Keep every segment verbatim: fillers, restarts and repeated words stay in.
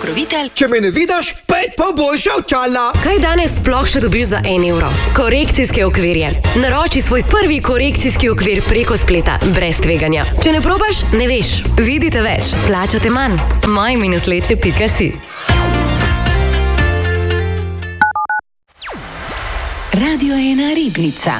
pokrovitelj. Če me ne vidiš, pet pa boljša očala. Kaj danes sploh še dobiš za en evro? Korekcijske okvirje. Naroči svoj prvi korekcijski okvir preko spleta, brez tveganja. Če ne probaš, ne veš. Vidite več, plačate manj. moj minus leče pika si. Radio ena Ribnica.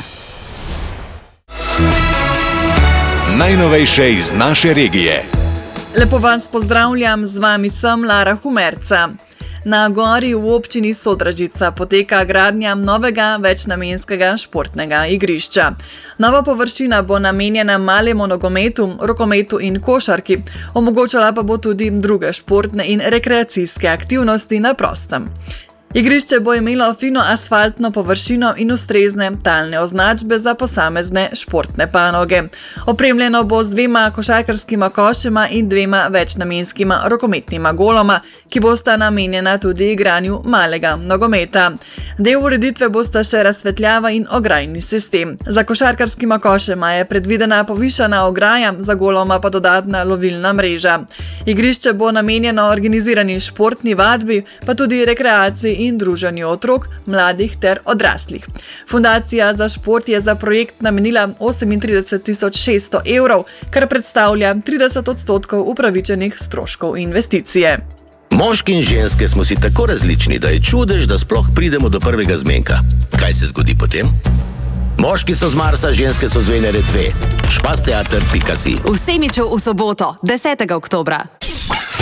Najnovejše iz naše regije. Lepo vas pozdravljam, z vami sem Lara Humerca. Na gori v občini Sodražica poteka gradnja novega večnamenskega športnega igrišča. Nova površina bo namenjena malemu nogometu, rokometu in košarki, omogočala pa bo tudi druge športne in rekreacijske aktivnosti na prostem. Igrišče bo imelo fino asfaltno površino in ustrezne talne označbe za posamezne športne panoge. Opremljeno bo z dvema košarkarskima košema in dvema večnamenskima rokometnima goloma, ki bosta namenjena tudi igranju malega nogometa. Del ureditve bosta še razsvetljava in ograjni sistem. Za košarkarskima košema je predvidena povišana ograja, za goloma pa dodatna lovilna mreža. Igrišče bo namenjeno organizirani športni vadbi, pa tudi rekreaciji in druženju otrok, mladih ter odraslih. Fundacija za šport je za projekt namenila osemintrideset tisoč šeststo evrov, kar predstavlja trideset odstotkov upravičenih stroškov investicije. Moški in ženske smo si tako različni, da je čudež, da sploh pridemo do prvega zmenka. Kaj se zgodi potem? Moški so z Marsa, ženske so z Venere dve. špas teater pika si. V Semiču v soboto, desetega oktobra.